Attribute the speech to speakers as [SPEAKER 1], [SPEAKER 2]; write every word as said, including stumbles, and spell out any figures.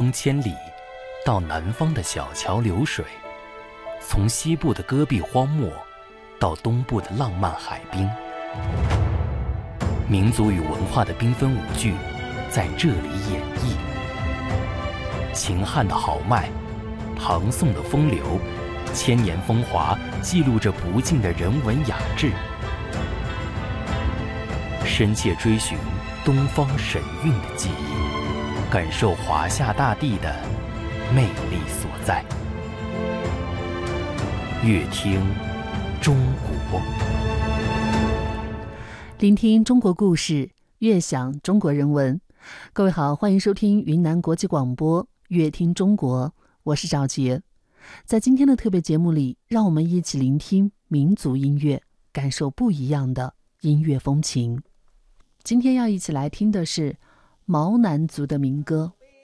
[SPEAKER 1] 方千里，到南方的小桥流水，从西部的戈壁荒漠到东部的浪漫海滨，民族与文化的缤纷舞剧在这里演绎。秦汉的豪迈，唐宋的风流，千年风华记录着不尽的人文雅致。深切追寻东方神韵的记忆，感受华夏大地的魅力所在。乐听中国，
[SPEAKER 2] 聆听中国故事，悦享中国人文。各位好，欢迎收听云南国际广播乐听中国，我是赵杰。在今天的特别节目里，让我们一起聆听民族音乐，感受不一样的音乐风情。今天要一起来听的是毛南族的民歌。